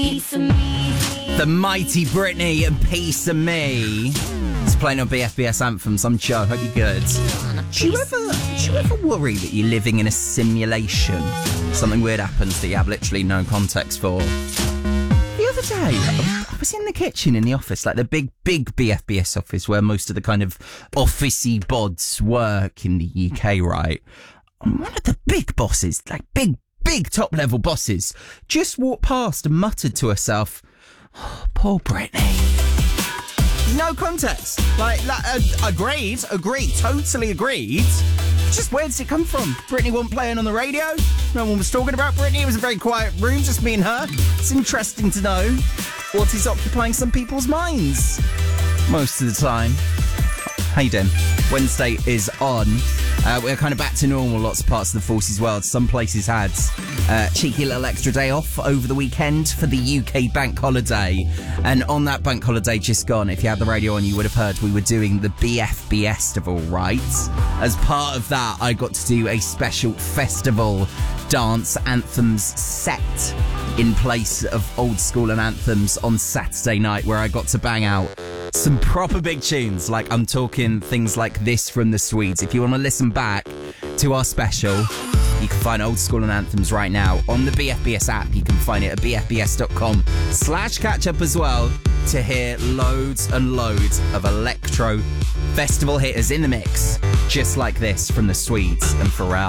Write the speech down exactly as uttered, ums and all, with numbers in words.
The mighty Britney and Piece of Me. It's playing on B F B S Anthems. I'm Joe. Hope you're good. Do you ever, do you ever worry that you're living in a simulation? Something weird happens that you have literally no context for. The other day, I was in the kitchen in the office, like the big, big B F B S office where most of the kind of officey bods work in the U K, right? And one of the big bosses, like big, big top-level bosses, just walked past and muttered to herself, oh, poor Britney. No context. Like, like uh, agreed, agreed, totally agreed. Just where does it come from? Britney wasn't playing on the radio. No one was talking about Britney. It was a very quiet room, just me and her. It's interesting to know what is occupying some people's minds most of the time. How you doing? Wednesday is on. Uh, we're kind of back to normal. Lots of parts of the Forces world. Some places had uh, cheeky little extra day off over the weekend for the U K bank holiday. And on that bank holiday just gone, if you had the radio on, you would have heard we were doing the B F B Festival, right? As part of that, I got to do a special festival dance anthems set in place of old school and anthems on Saturday night, where I got to bang out some proper big tunes. Like, I'm talking things like this from the Swedes. If you want to listen back to our special, you can find old school and anthems right now on the B F B S app. You can find it at bfbs.com slash catch up as well to hear loads and loads of electro festival hitters in the mix, just like this from the Swedes and Pharrell.